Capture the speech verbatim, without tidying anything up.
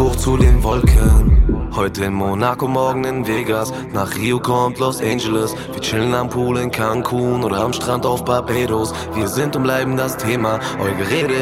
hoch zu den Wolken. Heute in Monaco, morgen in Vegas. Nach Rio kommt Los Angeles. Wir chillen am Pool in Cancun oder am Strand auf Barbados. Wir sind und bleiben das Thema. Euer Gerede